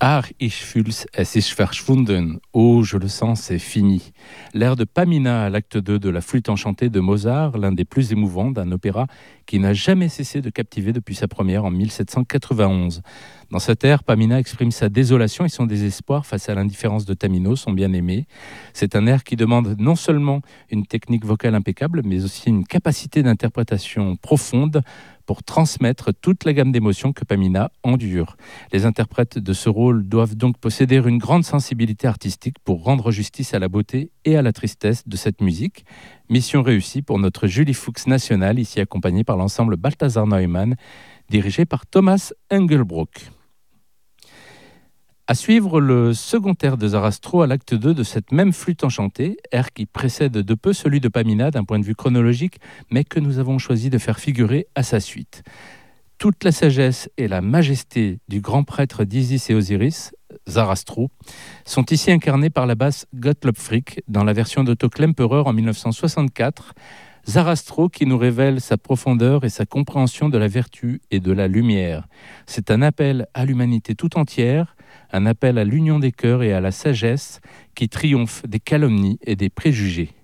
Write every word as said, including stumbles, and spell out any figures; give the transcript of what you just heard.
Ah, ich fühl's, es ist verschwunden. Oh, je le sens, c'est fini. L'air de Pamina à l'acte deux de la flûte enchantée de Mozart, l'un des plus émouvants d'un opéra qui n'a jamais cessé de captiver depuis sa première en mille sept cent quatre-vingt-onze. Dans cet air, Pamina exprime sa désolation et son désespoir face à l'indifférence de Tamino, son bien-aimé. C'est un air qui demande non seulement une technique vocale impeccable, mais aussi une capacité d'interprétation profonde pour transmettre toute la gamme d'émotions que Pamina endure. Les interprètes de ce rôle doivent donc posséder une grande sensibilité artistique pour rendre justice à la beauté et à la tristesse de cette musique. Mission réussie pour notre Julie Fuchs nationale, ici accompagnée par l'ensemble Balthasar Neumann, dirigé par Thomas Engelbrock. À suivre le second air de Zarastro à l'acte deux de cette même flûte enchantée, air qui précède de peu celui de Pamina d'un point de vue chronologique, mais que nous avons choisi de faire figurer à sa suite. Toute la sagesse et la majesté du grand prêtre d'Isis et Osiris, Zarastro, sont ici incarnées par la basse Gottlob Frick dans la version d'Otto Klemperer en mille neuf cent soixante-quatre. Zarastro qui nous révèle sa profondeur et sa compréhension de la vertu et de la lumière. C'est un appel à l'humanité tout entière, un appel à l'union des cœurs et à la sagesse qui triomphe des calomnies et des préjugés.